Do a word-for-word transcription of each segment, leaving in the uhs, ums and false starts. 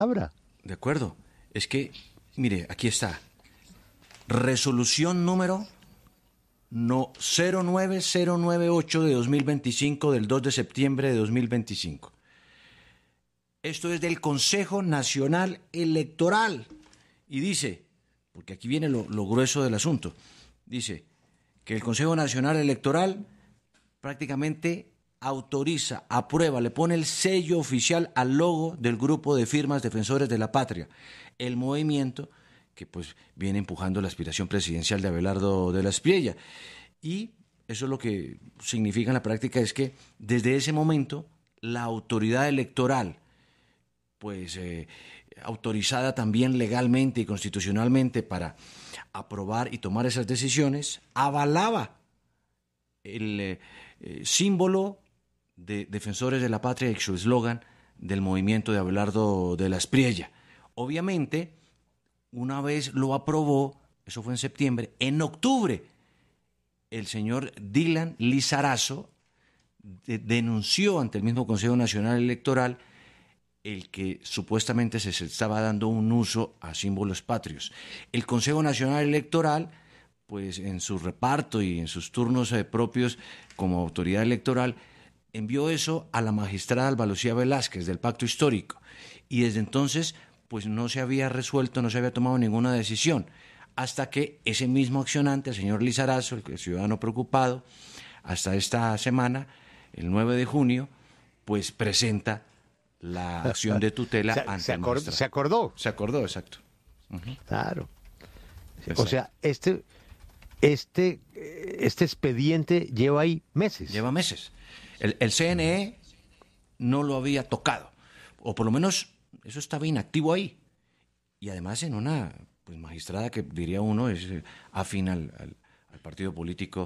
palabra. De acuerdo. Es que, mire, aquí está. Resolución número no, cero nueve cero nueve ocho de dos mil veinticinco del dos de septiembre de dos mil veinticinco. Esto es del Consejo Nacional Electoral. Y dice, porque aquí viene lo, lo grueso del asunto, dice que el Consejo Nacional Electoral prácticamente autoriza, aprueba, le pone el sello oficial al logo del grupo de firmas Defensores de la Patria, el movimiento que pues viene empujando la aspiración presidencial de Abelardo de la Espriella. Y eso lo que significa en la práctica es que desde ese momento la autoridad electoral, pues eh, autorizada también legalmente y constitucionalmente para aprobar y tomar esas decisiones, avalaba el eh, eh, símbolo de Defensores de la Patria y su eslogan del movimiento de Abelardo de la Espriella. Obviamente, una vez lo aprobó, eso fue en septiembre, en octubre, el señor Dylan Lizarazo de, denunció ante el mismo Consejo Nacional Electoral el que supuestamente se estaba dando un uso a símbolos patrios. El Consejo Nacional Electoral, pues en su reparto y en sus turnos eh, propios como autoridad electoral, envió eso a la magistrada Alba Lucía Velázquez del Pacto Histórico, y desde entonces pues no se había resuelto, no se había tomado ninguna decisión, hasta que ese mismo accionante, el señor Lizarazo, el ciudadano preocupado, hasta esta semana, el nueve de junio, pues presenta la acción de tutela se, ante se, el acor, magistrado. Se acordó. Se acordó, exacto. Uh-huh. Claro. Exacto. O sea, este, este, este expediente lleva ahí meses. Lleva meses. El, el C N E no lo había tocado, o por lo menos eso estaba inactivo ahí. Y además en una pues, magistrada que diría uno es eh, afín al, al, al partido político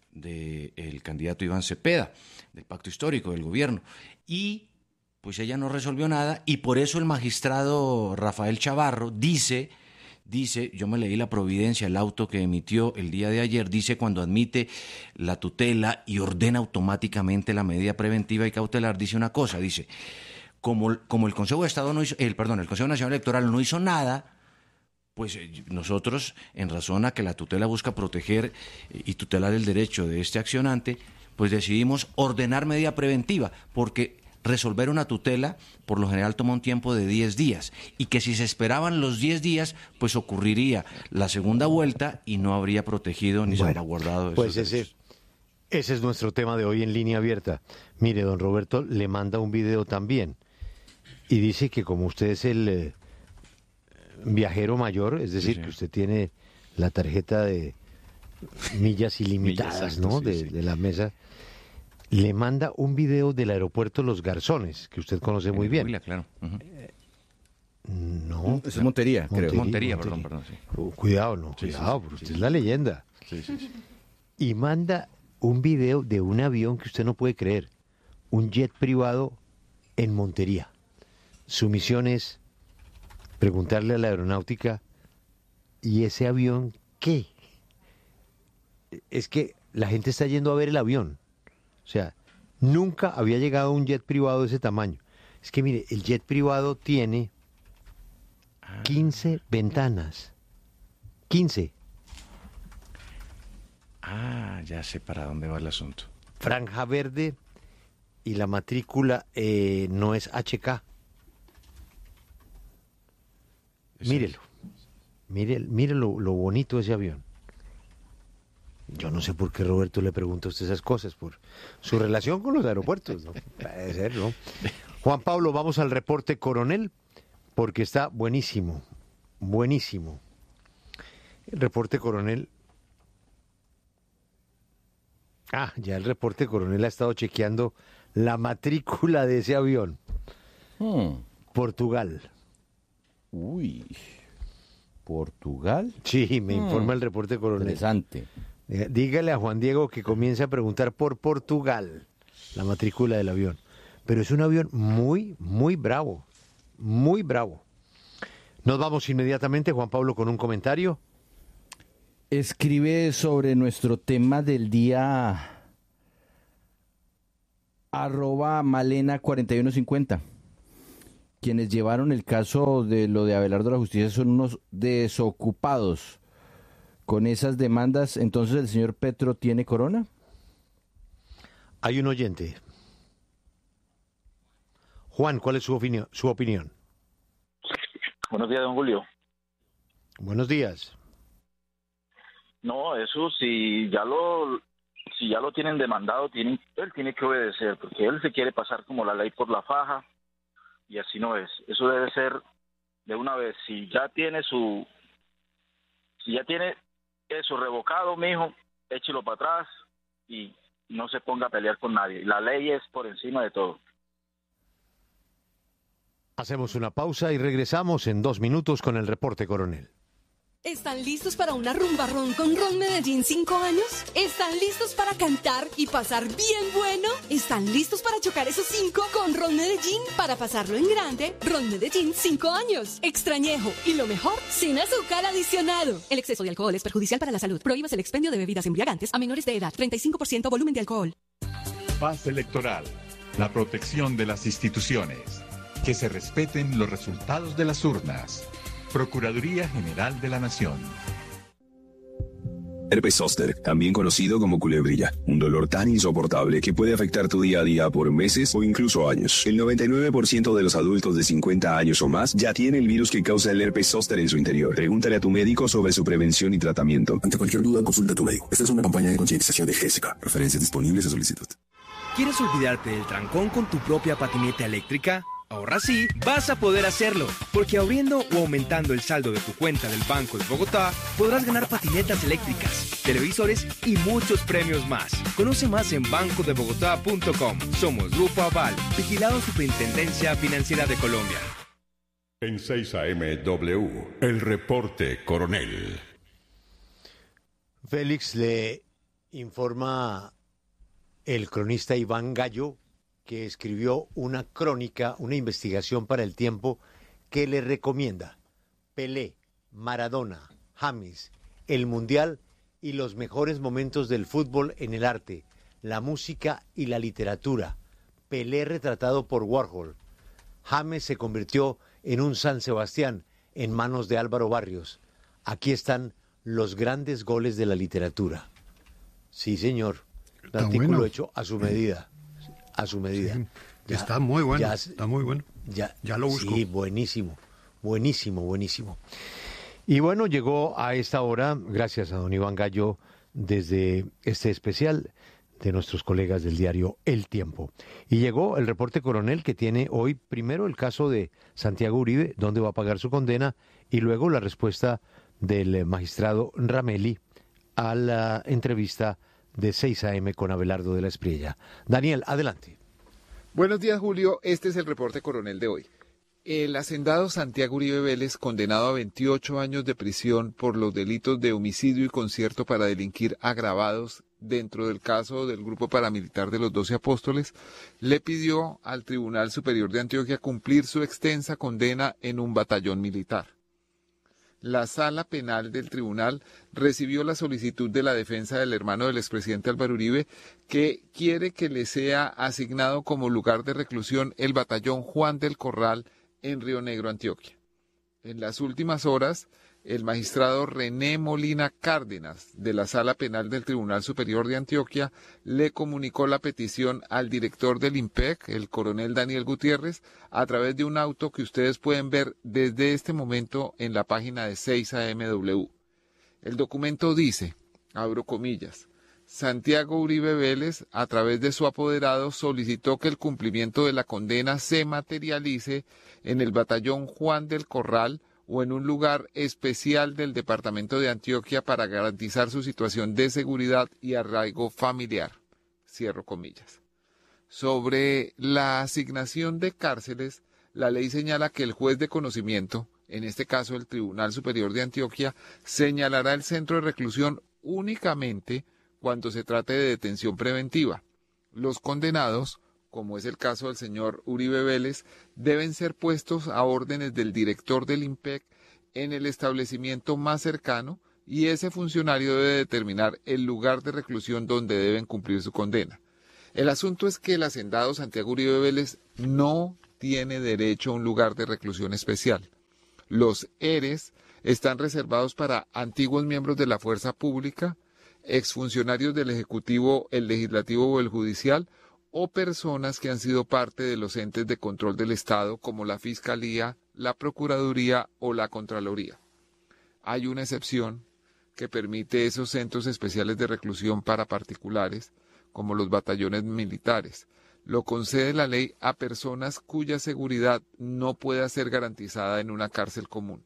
del candidato Iván Cepeda, del Pacto Histórico, del gobierno. Y pues ella no resolvió nada, y por eso el magistrado Rafael Chavarro dice... Dice, yo me leí la providencia, el auto que emitió el día de ayer, dice cuando admite la tutela y ordena automáticamente la medida preventiva y cautelar, dice una cosa, dice, como, como el Consejo de Estado no hizo, el, perdón, el Consejo Nacional Electoral no hizo nada, pues nosotros, en razón a que la tutela busca proteger y tutelar el derecho de este accionante, pues decidimos ordenar medida preventiva, porque resolver una tutela por lo general toma un tiempo de diez días, y que si se esperaban los diez días, pues ocurriría la segunda vuelta y no habría protegido ni bueno, salvaguardado esos pues ese, ese es nuestro tema de hoy en Línea Abierta. Mire, don Roberto le manda un video también y dice que como usted es el eh, viajero mayor, es decir, sí, sí. que usted tiene la tarjeta de millas ilimitadas, millas, ¿no? Sí, de, sí. de la mesa, le manda un video del aeropuerto Los Garzones, que usted conoce muy bien. Huila, claro. Uh-huh. eh, no. Eso es Montería, creo. Montería, Montería, perdón, perdón. Sí. Uh, cuidado, no, sí, cuidado, sí, porque sí, usted sí. es la leyenda. Sí, sí, sí. Y manda un video de un avión que usted no puede creer, un jet privado en Montería. Su misión es preguntarle a la aeronáutica, ¿y ese avión qué? Es que la gente está yendo a ver el avión. O sea, nunca había llegado un jet privado de ese tamaño. Es que mire, el jet privado tiene quince ventanas. quince. Ah, ya sé para dónde va el asunto. Franja verde y la matrícula eh, no es H K. ¿Es Mírelo. Mire, mire lo, lo bonito de ese avión. Yo no sé por qué Roberto le pregunta a usted esas cosas, por su relación con los aeropuertos, ¿no? Puede ser, ¿no? Juan Pablo, vamos al reporte Coronel, porque está buenísimo, buenísimo. El reporte Coronel. Ah, ya el reporte Coronel ha estado chequeando la matrícula de ese avión. Hmm. Portugal. Uy, ¿Portugal? Sí, me informa hmm. el reporte Coronel. Interesante. Dígale a Juan Diego que comience a preguntar por Portugal, la matrícula del avión. Pero es un avión muy, muy bravo, muy bravo. Nos vamos inmediatamente, Juan Pablo, con un comentario. Escribe sobre nuestro tema del día arroba malena cuarenta y uno cincuenta. quienes llevaron el caso de lo de Abelardo a la justicia son unos desocupados. Con esas demandas, entonces, ¿el señor Petro tiene corona? Hay un oyente. Juan, ¿cuál es su opinión? Su opinión? Buenos días, don Julio. Buenos días. No, eso si ya lo si ya lo tienen demandado, tienen, él tiene que obedecer, porque él se quiere pasar como la ley por la faja, y así no es. Eso debe ser de una vez. Si ya tiene su, si ya tiene eso revocado, mijo, échelo para atrás y no se ponga a pelear con nadie. La ley es por encima de todo. Hacemos una pausa y regresamos en dos minutos con el reporte, coronel. ¿Están listos para una rumba ron con Ron Medellín cinco años? ¿Están listos para cantar y pasar bien bueno? ¿Están listos para chocar esos cinco con Ron Medellín para pasarlo en grande? Ron Medellín cinco años. Extrañejo y lo mejor, sin azúcar adicionado. El exceso de alcohol es perjudicial para la salud. Prohíbas el expendio de bebidas embriagantes a menores de edad. treinta y cinco por ciento volumen de alcohol. Paz electoral. La protección de las instituciones. Que se respeten los resultados de las urnas. Procuraduría General de la Nación. Herpes zóster, también conocido como culebrilla, un dolor tan insoportable que puede afectar tu día a día por meses o incluso años. El noventa y nueve por ciento de los adultos de cincuenta años o más ya tiene el virus que causa el herpes zóster en su interior. Pregúntale a tu médico sobre su prevención y tratamiento. Ante cualquier duda, consulta a tu médico. Esta es una campaña de concientización de Gésica. Referencias disponibles a solicitud. ¿Quieres olvidarte del trancón con tu propia patineta eléctrica? Ahora sí, vas a poder hacerlo, porque abriendo o aumentando el saldo de tu cuenta del Banco de Bogotá, podrás ganar patinetas eléctricas, televisores y muchos premios más. Conoce más en banco de bogotá punto com. Somos Grupo Aval, vigilado Superintendencia Financiera de Colombia. En seis A M W, el reporte coronel. Félix, le informa el cronista Iván Gallo, que escribió una crónica, una investigación para El Tiempo, que le recomienda Pelé, Maradona, James, el Mundial y los mejores momentos del fútbol en el arte, la música y la literatura. Pelé retratado por Warhol. James se convirtió en un San Sebastián en manos de Álvaro Barrios. Aquí están los grandes goles de la literatura. Sí, señor. Un Está artículo bueno. hecho a su medida. A su medida. Sí, Ya- está muy bueno, ya- está muy bueno. Ya, Ya lo busco. Sí, buenísimo, buenísimo, buenísimo. Y bueno, llegó a esta hora, gracias a don Iván Gallo, desde este especial de nuestros colegas del diario El Tiempo. Y llegó el reporte coronel, que tiene hoy primero el caso de Santiago Uribe, dónde va a pagar su condena, y luego la respuesta del magistrado Ramelli a la entrevista de seis A M con Abelardo de la Espriella. Daniel, adelante. Buenos días, Julio. Este es el reporte coronel de hoy. El hacendado Santiago Uribe Vélez, condenado a veintiocho años de prisión por los delitos de homicidio y concierto para delinquir agravados dentro del caso del grupo paramilitar de los Doce Apóstoles, le pidió al Tribunal Superior de Antioquia cumplir su extensa condena en un batallón militar. La sala penal del tribunal recibió la solicitud de la defensa del hermano del expresidente Álvaro Uribe, que quiere que le sea asignado como lugar de reclusión el batallón Juan del Corral en Río Negro, Antioquia. En las últimas horas, el magistrado René Molina Cárdenas, de la Sala Penal del Tribunal Superior de Antioquia, le comunicó la petición al director del IMPEC, el coronel Daniel Gutiérrez, a través de un auto que ustedes pueden ver desde este momento en la página de seis A M W. El documento dice, abro comillas, Santiago Uribe Vélez, a través de su apoderado, solicitó que el cumplimiento de la condena se materialice en el batallón Juan del Corral o en un lugar especial del departamento de Antioquia para garantizar su situación de seguridad y arraigo familiar. Cierro comillas. Sobre la asignación de cárceles, la ley señala que el juez de conocimiento, en este caso el Tribunal Superior de Antioquia, señalará el centro de reclusión únicamente cuando se trate de detención preventiva. Los condenados, como es el caso del señor Uribe Vélez, deben ser puestos a órdenes del director del IMPEC en el establecimiento más cercano y ese funcionario debe determinar el lugar de reclusión donde deben cumplir su condena. El asunto es que el hacendado Santiago Uribe Vélez no tiene derecho a un lugar de reclusión especial. Los E R Es están reservados para antiguos miembros de la fuerza pública, exfuncionarios del Ejecutivo, el Legislativo o el Judicial, o personas que han sido parte de los entes de control del Estado como la Fiscalía, la Procuraduría o la Contraloría. Hay una excepción que permite esos centros especiales de reclusión para particulares, como los batallones militares. Lo concede la ley a personas cuya seguridad no pueda ser garantizada en una cárcel común.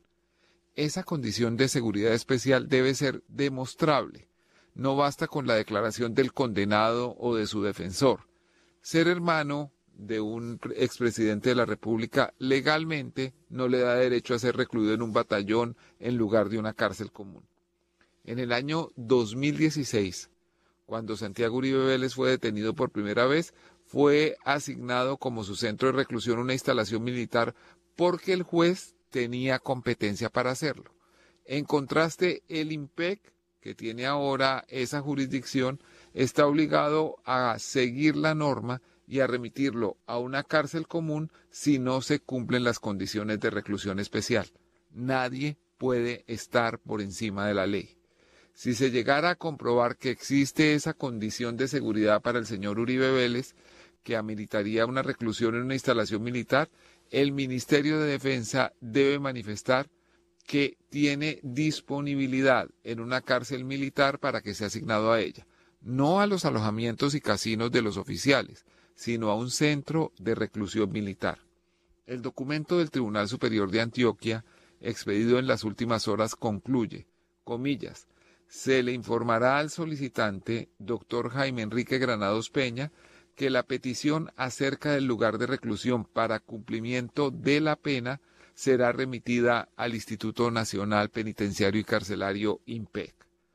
Esa condición de seguridad especial debe ser demostrable. No basta con la declaración del condenado o de su defensor. Ser hermano de un expresidente de la República legalmente no le da derecho a ser recluido en un batallón en lugar de una cárcel común. En el año dos mil dieciséis, cuando Santiago Uribe Vélez fue detenido por primera vez, fue asignado como su centro de reclusión una instalación militar porque el juez tenía competencia para hacerlo. En contraste, el IMPEC, que tiene ahora esa jurisdicción, está obligado a seguir la norma y a remitirlo a una cárcel común si no se cumplen las condiciones de reclusión especial. Nadie puede estar por encima de la ley. Si se llegara a comprobar que existe esa condición de seguridad para el señor Uribe Vélez, que ameritaría una reclusión en una instalación militar, el Ministerio de Defensa debe manifestar que tiene disponibilidad en una cárcel militar para que sea asignado a ella, no a los alojamientos y casinos de los oficiales, sino a un centro de reclusión militar. El documento del Tribunal Superior de Antioquia, expedido en las últimas horas, concluye, comillas, se le informará al solicitante, doctor Jaime Enrique Granados Peña, que la petición acerca del lugar de reclusión para cumplimiento de la pena será remitida al Instituto Nacional Penitenciario y Carcelario IMPEC.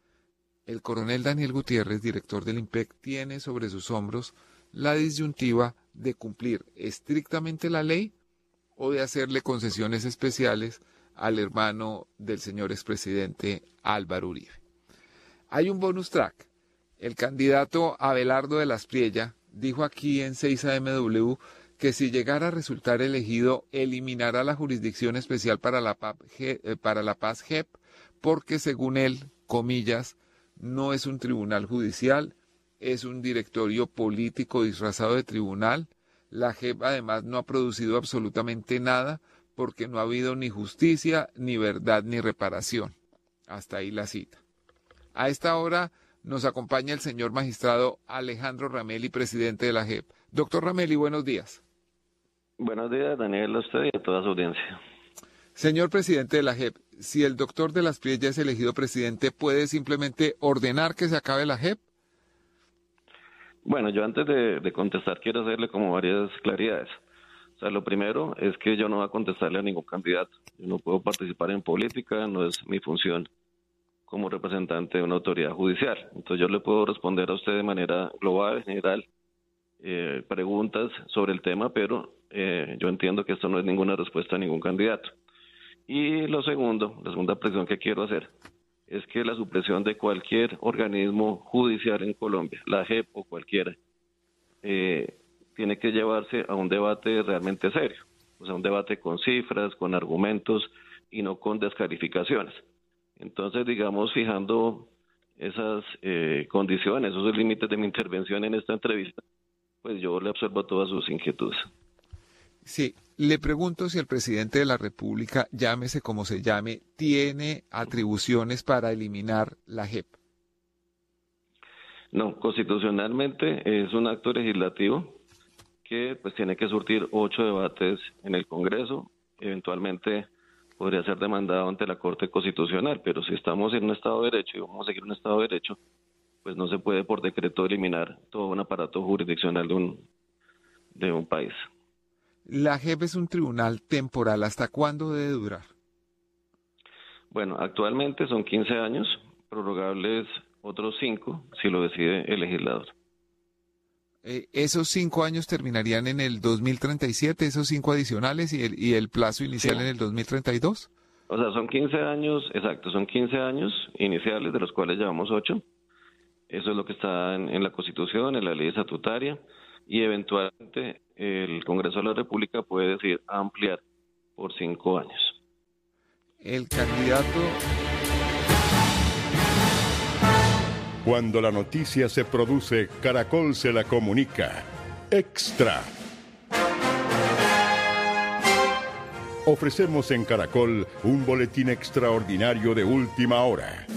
El coronel Daniel Gutiérrez, director del IMPEC, tiene sobre sus hombros la disyuntiva de cumplir estrictamente la ley o de hacerle concesiones especiales al hermano del señor expresidente Álvaro Uribe. Hay un bonus track. El candidato Abelardo de la Espriella dijo aquí en seis A M W que si llegara a resultar elegido, eliminará la Jurisdicción Especial para la, para la Paz J E P, porque según él, comillas, no es un tribunal judicial, es un directorio político disfrazado de tribunal. La J E P además no ha producido absolutamente nada porque no ha habido ni justicia, ni verdad, ni reparación. Hasta ahí la cita. A esta hora nos acompaña el señor magistrado Alejandro Ramelli, presidente de la J E P. Doctor Ramelli, buenos días. Buenos días, Daniel, a usted y a toda su audiencia. Señor presidente de la J E P, si el doctor de la Espriella es elegido presidente, ¿puede simplemente ordenar que se acabe la J E P? Bueno, yo antes de, de contestar quiero hacerle como varias claridades. O sea, lo primero es que yo no voy a contestarle a ningún candidato. Yo no puedo participar en política, no es mi función como representante de una autoridad judicial. Entonces yo le puedo responder a usted de manera global, general, eh, preguntas sobre el tema, pero eh, yo entiendo que esto no es ninguna respuesta a ningún candidato. Y lo segundo, la segunda presión que quiero hacer, es que la supresión de cualquier organismo judicial en Colombia, la J E P o cualquiera, eh, tiene que llevarse a un debate realmente serio, o sea, un debate con cifras, con argumentos y no con descalificaciones. Entonces, digamos, fijando esas eh, condiciones, esos límites de mi intervención en esta entrevista, pues yo le absorbo todas sus inquietudes. Sí, le pregunto si el presidente de la República, llámese como se llame, tiene atribuciones para eliminar la J E P. No, constitucionalmente es un acto legislativo que pues tiene que surtir ocho debates en el Congreso, eventualmente podría ser demandado ante la Corte Constitucional, pero si estamos en un Estado de Derecho y vamos a seguir un Estado de Derecho, pues no se puede por decreto eliminar todo un aparato jurisdiccional de un, de un país. La J E P es un tribunal temporal. ¿Hasta cuándo debe durar? Bueno, actualmente son quince años, prorrogables otros cinco si lo decide el legislador. Eh, ¿Esos cinco años terminarían en el dos mil treinta y siete, esos cinco adicionales y el, y el plazo inicial sí. en el dos mil treinta y dos? O sea, son quince años, exacto, son quince años iniciales, de los cuales llevamos ocho. Eso es lo que está en, en la Constitución, en la ley estatutaria. y eventualmente el Congreso de la República puede decidir ampliar por cinco años. El candidato... Cuando la noticia se produce, Caracol se la comunica. Extra. Ofrecemos en Caracol un boletín extraordinario de última hora.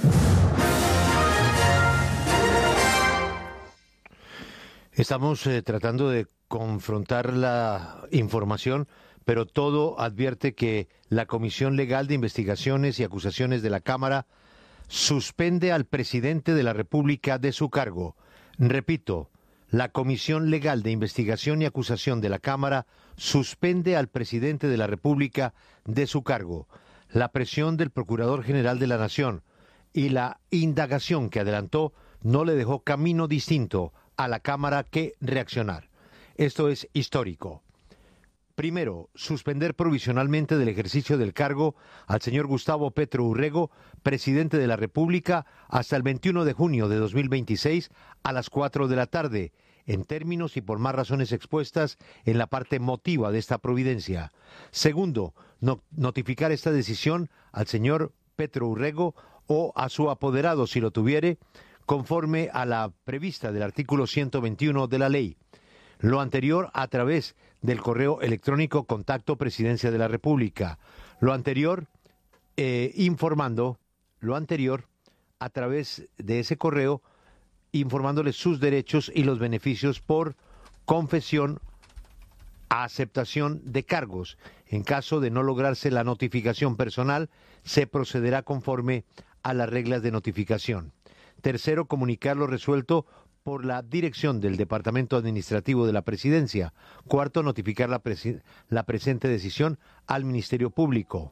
Estamos eh, tratando de confrontar la información, pero todo advierte que la Comisión Legal de Investigaciones y Acusaciones de la Cámara suspende al presidente de la República de su cargo. Repito, la Comisión Legal de Investigación y Acusación de la Cámara suspende al presidente de la República de su cargo. La presión del Procurador General de la Nación y la indagación que adelantó no le dejó camino distinto a la Cámara que reaccionar. Esto es histórico. Primero, suspender provisionalmente del ejercicio del cargo al señor Gustavo Petro Urrego, presidente de la República, hasta el veintiuno de junio de dos mil veintiséis a las cuatro de la tarde, en términos y por más razones expuestas en la parte motiva de esta providencia. Segundo, no, notificar esta decisión al señor Petro Urrego o a su apoderado si lo tuviere, conforme a la prevista del artículo ciento veintiuno de la ley. Lo anterior a través del correo electrónico Contacto Presidencia de la República. Lo anterior eh, informando, lo anterior a través de ese correo informándoles sus derechos y los beneficios por confesión a aceptación de cargos. En caso de no lograrse la notificación personal, se procederá conforme a las reglas de notificación. Tercero, comunicar lo resuelto por la dirección del Departamento Administrativo de la Presidencia. Cuarto, notificar la, presi- la presente decisión al Ministerio Público.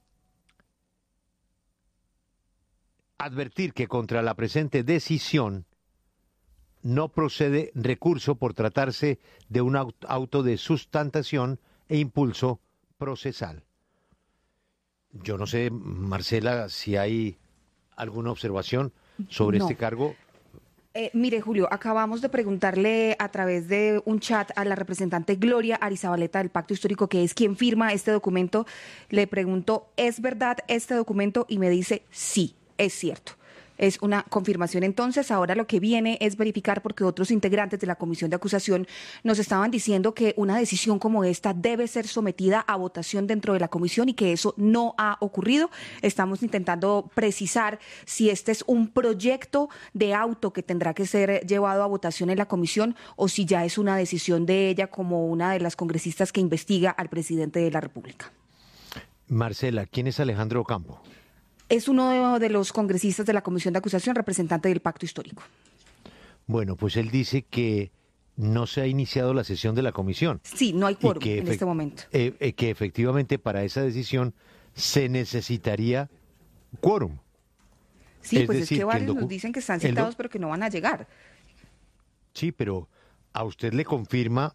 Advertir que contra la presente decisión no procede recurso por tratarse de un auto de sustentación e impulso procesal. Yo no sé, Marcela, si hay alguna observación sobre No. este cargo. Eh, mire, Julio, acabamos de preguntarle a través de un chat a la representante Gloria Arizabaleta del Pacto Histórico, que es quien firma este documento. Le pregunto, ¿es verdad este documento? Y me dice, sí, es cierto. Es una confirmación. Entonces, ahora lo que viene es verificar, porque otros integrantes de la comisión de acusación nos estaban diciendo que una decisión como esta debe ser sometida a votación dentro de la comisión y que eso no ha ocurrido. Estamos intentando precisar si este es un proyecto de auto que tendrá que ser llevado a votación en la comisión o si ya es una decisión de ella como una de las congresistas que investiga al presidente de la República. Marcela, ¿quién es Alejandro Ocampo? Es uno de los congresistas de la comisión de acusación, representante del Pacto Histórico. Bueno, pues él dice que no se ha iniciado la sesión de la comisión. Sí, no hay quórum que en efect- este momento. eh, eh, que efectivamente para esa decisión se necesitaría quórum. Sí, Es pues decir, es que que el varios docu- nos dicen que están el doc- citados pero que no van a llegar. Sí, pero a usted le confirma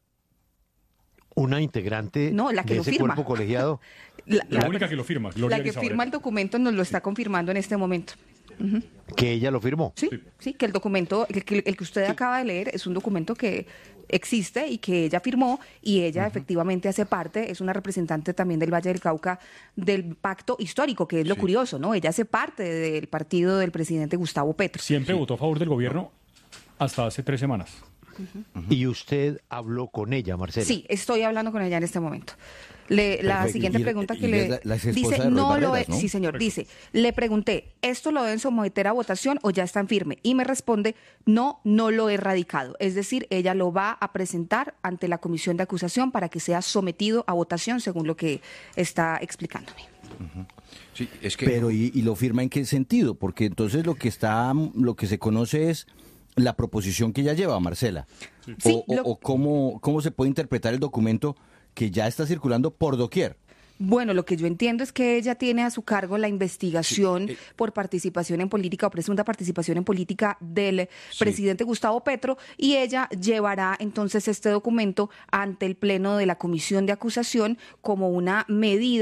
una integrante No, la que de lo ese firma. cuerpo colegiado. La, La única que lo firma, Gloria la que Arizabaleta. firma el documento nos lo está confirmando en este momento. Ujú. Que ella lo firmó. Sí, sí, que el documento, el que, el que usted acaba de leer es un documento que existe y que ella firmó y ella efectivamente hace parte, es una representante también del Valle del Cauca del Pacto Histórico, que es lo curioso, ¿no? Ella hace parte del partido del presidente Gustavo Petro. Siempre votó a favor del gobierno hasta hace tres semanas. Y usted habló con ella, Marcela. Sí, estoy hablando con ella en este momento. Le- la Perfecto. siguiente Y- pregunta y que es le la- la exesposa dice, de Roy no lo Barreras, es, ¿no? sí señor, Perfecto. dice, le pregunté, ¿esto lo deben someter a votación o ya están firme? Y me responde, no, no lo he radicado. Es decir, ella lo va a presentar ante la comisión de acusación para que sea sometido a votación, según lo que está explicándome. Sí, es que... Pero ¿y, y lo firma en qué sentido? Porque entonces lo que está, lo que se conoce es la proposición que ella lleva, Marcela. Sí, o o- lo- o cómo, cómo se puede interpretar el documento que ya está circulando por doquier. Bueno, lo que yo entiendo es que ella tiene a su cargo la investigación por participación en política o presunta participación en política del presidente Gustavo Petro y ella llevará entonces este documento ante el pleno de la comisión de acusación como una medida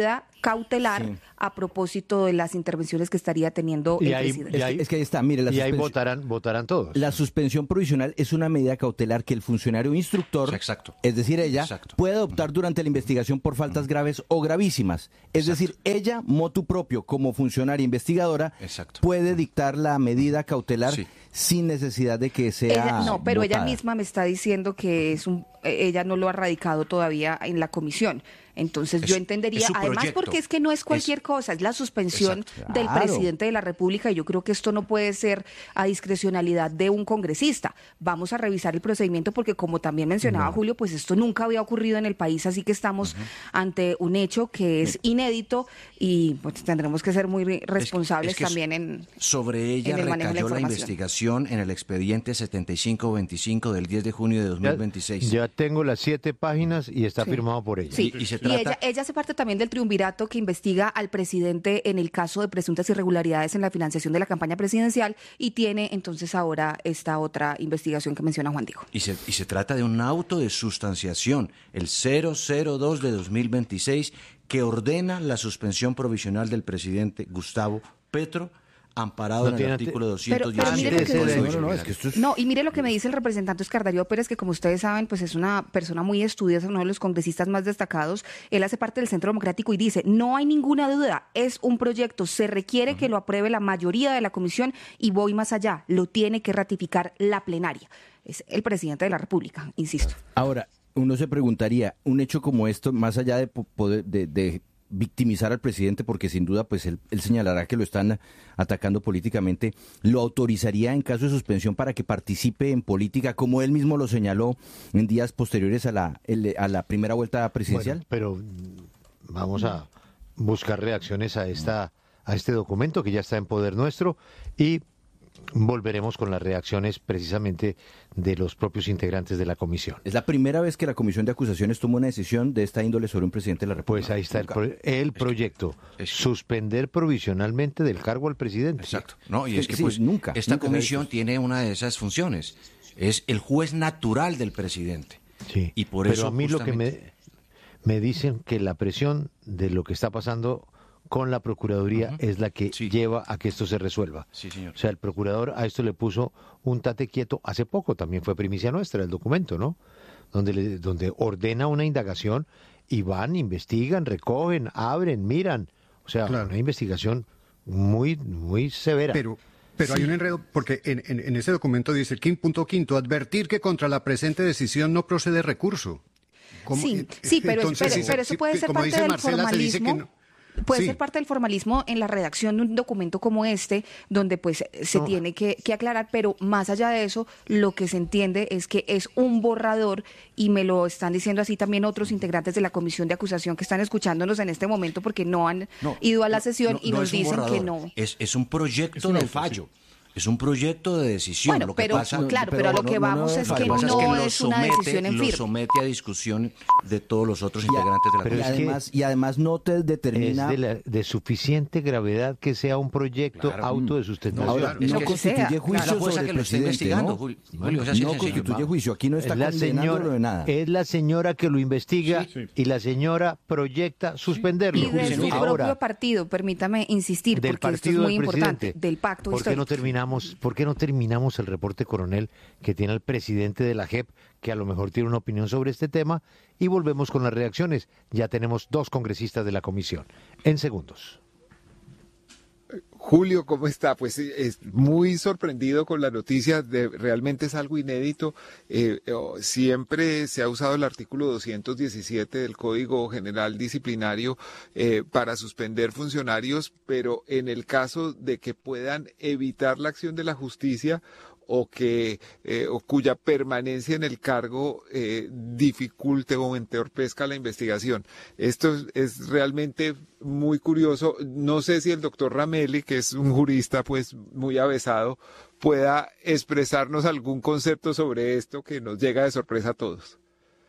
cautelar Sí. a propósito de las intervenciones que estaría teniendo Y el ahí- presidente. y ahí- Es que ahí está, mire, la y ahí suspensión- votarán, votarán todos. La suspensión provisional es una medida cautelar que el funcionario instructor, Exacto. es decir, ella, Exacto. puede adoptar durante la investigación por faltas graves o gravísimas. Es decir, ella, motu propio, como funcionaria investigadora, Exacto. puede dictar la medida cautelar Sí. sin necesidad de que sea Ella- no, pero ella votada. misma me está diciendo que es un, eh, ella no lo ha radicado todavía en la comisión. Entonces Es- yo es entendería, su además proyecto. porque es que no es cualquier Es- cosa, es la suspensión Exacto. del Claro. presidente de la República y yo creo que esto no puede ser a discrecionalidad de un congresista. Vamos a revisar el procedimiento porque como también mencionaba Julio, pues esto nunca había ocurrido en el país, así que estamos ante un hecho que es inédito y pues tendremos que ser muy responsables es que también en... Sobre ella en el manejo de la recayó la, información. investigación en el expediente setenta y cinco veinticinco del diez de junio de dos mil veintiséis. Ya tengo las siete páginas y está Sí. firmado por ella. Sí, Y- y se y trata- ella, ella hace parte también del triunvirato que investiga al presidente en el caso de presuntas irregularidades en la financiación de la campaña presidencial y tiene entonces ahora esta otra investigación que menciona Juan Diego. Y se, y se trata de un auto de sustanciación, el cero cero dos de dos mil veintiséis, que ordena la suspensión provisional del presidente Gustavo Petro, amparado No en el tiene ante- artículo Pero- doscientos pero mire lo que diecisiete del dice- Código No, no, no, Penal. es que esto es... No, y mire lo que me dice el representante Oscar Darío Pérez, que como ustedes saben, pues es una persona muy estudiosa, uno de los congresistas más destacados. Él hace parte del Centro Democrático y dice, no hay ninguna duda, es un proyecto, se requiere que lo apruebe la mayoría de la comisión y voy más allá, lo tiene que ratificar la plenaria. Es el presidente de la República, insisto. Ahora, uno se preguntaría, un hecho como esto, más allá de po- poder de, de victimizar al presidente, porque sin duda pues él, él señalará que lo están atacando políticamente, ¿lo autorizaría en caso de suspensión para que participe en política, como él mismo lo señaló en días posteriores a la, el- a la primera vuelta presidencial? Bueno, pero mm, vamos a buscar reacciones a esta a este documento que ya está en poder nuestro y volveremos con las reacciones precisamente de los propios integrantes de la comisión. Es la primera vez que la Comisión de Acusaciones toma una decisión de esta índole sobre un presidente de la República. Pues ahí está el, pro- el proyecto, suspender provisionalmente del cargo al presidente. Exacto. No, y Sí, es que sí, pues nunca, esta nunca se ha comisión visto. tiene una de esas funciones. Es el juez natural del presidente. Sí, Y por pero eso a mí lo que justamente- me, me dicen que la presión de lo que está pasando con la Procuraduría es la que lleva a que esto se resuelva. Sí, señor. O sea, el procurador a esto le puso un tate quieto hace poco, también fue primicia nuestra el documento, ¿no? Donde, le- donde ordena una indagación y van, investigan, recogen, abren, miran. O sea, una investigación muy, muy severa. Pero, pero hay un enredo, porque en, en, en ese documento dice, quin- punto quinto, advertir que contra la presente decisión no procede recurso. ¿Cómo? Sí, Eh, sí, pero, es- entonces, pero, si se- pero eso si- puede ser como parte dice del Marcela, se dice que formalismo. no. Puede Sí. ser parte del formalismo en la redacción de un documento como este, donde pues se No. tiene que, que aclarar, pero más allá de eso, lo que se entiende es que es un borrador y me lo están diciendo así también otros integrantes de la comisión de acusación que están escuchándonos en este momento porque no han No, ido a la no, sesión no, y no nos es un dicen que borrador, no. Es, es un proyecto Es un de auto, fallo. Es un proyecto de decisión. Bueno, Lo que pero pasa, claro, pero a lo que vamos es lo que pasa no lo es una decisión en lo firme. somete a discusión de todos los otros integrantes de la pero y, es comisión. que- además, y además no te Es determina... de, la- de suficiente gravedad que sea un proyecto Claro. auto de sustentación. Ahora, Es no que constituye sea, juicio claro. La jueza sobre que el lo está presidente, investigando, ¿no? Julio. Julio, es así de no sencillo. constituye juicio, aquí no está es la condenándolo señora, de nada. es la señora que lo investiga Sí. y la señora proyecta suspenderlo. Y de su Ahora, propio partido, permítame insistir, del porque esto es partido muy del importante, presidente. del pacto ¿Por qué no histórico. terminamos, por qué no terminamos el reporte coronel que tiene el presidente de la J E P, que a lo mejor tiene una opinión sobre este tema, y volvemos con las reacciones? Ya tenemos dos congresistas de la comisión. En segundos. Julio, ¿cómo está? Pues sí, es muy sorprendido con la noticia, de, realmente es algo inédito. Eh, oh, siempre se ha usado el artículo doscientos diecisiete del Código General Disciplinario eh, para suspender funcionarios, pero en el caso de que puedan evitar la acción de la justicia o que eh, o cuya permanencia en el cargo eh, dificulte o entorpezca la investigación. Esto es, es realmente muy curioso. No sé si el doctor Ramelli, que es un jurista pues muy avesado, pueda expresarnos algún concepto sobre esto que nos llega de sorpresa a todos.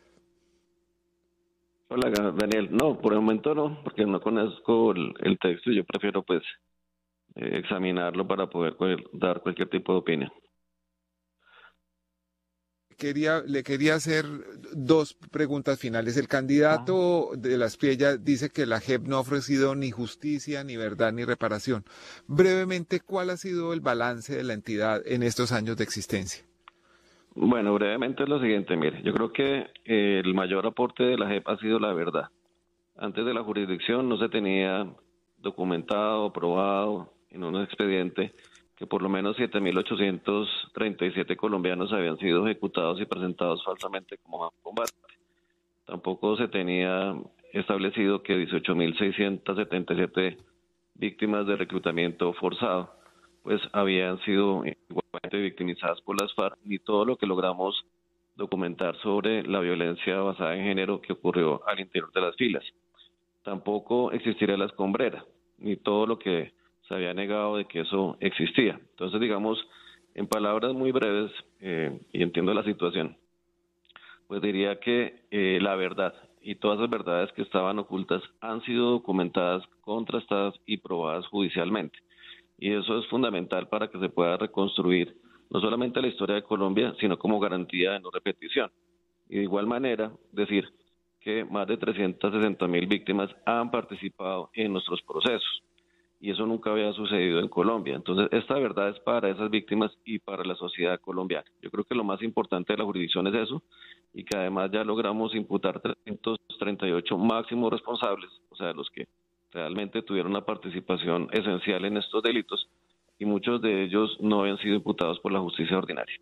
Hola, Daniel. No, por el momento no, porque no conozco el, el texto y yo prefiero pues eh, examinarlo para poder cual- dar cualquier tipo de opinión. quería, le quería hacer dos preguntas finales. El candidato de Las Piellas dice que la J E P no ha ofrecido ni justicia, ni verdad, ni reparación. Brevemente, ¿cuál ha sido el balance de la entidad en estos años de existencia? Bueno, brevemente es lo siguiente, mire, yo creo que eh, el mayor aporte de la J E P ha sido la verdad. Antes de la jurisdicción no se tenía documentado, probado en un expediente que por lo menos siete mil ochocientos treinta y siete colombianos habían sido ejecutados y presentados falsamente como combate. Tampoco se tenía establecido que dieciocho mil seiscientos setenta y siete víctimas de reclutamiento forzado pues habían sido igualmente victimizadas por las FARC, ni todo lo que logramos documentar sobre la violencia basada en género que ocurrió al interior de las filas. Tampoco existiría la escombrera, ni todo lo que se había negado de que eso existía. Entonces, digamos, en palabras muy breves, eh, y entiendo la situación, pues diría que eh, la verdad y todas las verdades que estaban ocultas han sido documentadas, contrastadas y probadas judicialmente. Y eso es fundamental para que se pueda reconstruir no solamente la historia de Colombia, sino como garantía de no repetición. Y de igual manera, decir que más de trescientas sesenta mil víctimas han participado en nuestros procesos. Y eso nunca había sucedido en Colombia. Entonces, esta verdad es para esas víctimas y para la sociedad colombiana. Yo creo que lo más importante de la jurisdicción es eso, y que además ya logramos imputar trescientos treinta y ocho máximos responsables, o sea, los que realmente tuvieron una participación esencial en estos delitos, y muchos de ellos no habían sido imputados por la justicia ordinaria.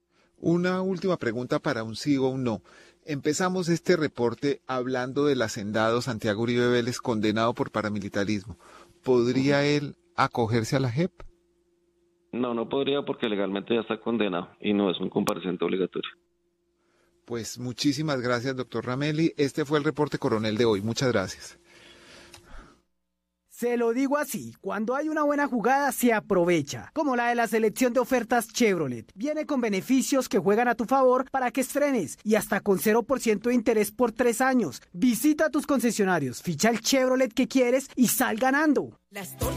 Una última pregunta para un sí o un no. Empezamos este reporte hablando del hacendado Santiago Uribe Vélez, condenado por paramilitarismo. ¿Podría él acogerse a la J E P? No, no podría porque legalmente ya está condenado y no es un compareciente obligatorio. Pues muchísimas gracias, doctor Ramelli. Este fue el reporte coronel de hoy. Muchas gracias. Se lo digo así, cuando hay una buena jugada se aprovecha, como la de la selección de ofertas Chevrolet. Viene con beneficios que juegan a tu favor para que estrenes y hasta con cero por ciento de interés por tres años. Visita tus concesionarios, ficha el Chevrolet que quieres y sal ganando. La estoy